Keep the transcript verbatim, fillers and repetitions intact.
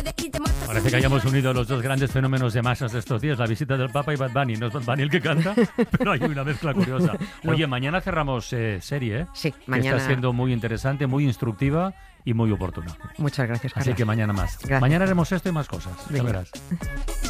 Parece que hayamos unido los dos grandes fenómenos de masas de estos días, la visita del Papa y Bad Bunny. No es Bad Bunny el que canta, pero hay una mezcla curiosa. Oye, mañana cerramos eh, serie, ¿eh? Sí, Que mañana. está siendo muy interesante, muy instructiva y muy oportuna. Muchas gracias, Carlos. Así que mañana más. Gracias. Mañana haremos esto y más cosas. Ya Venga. verás.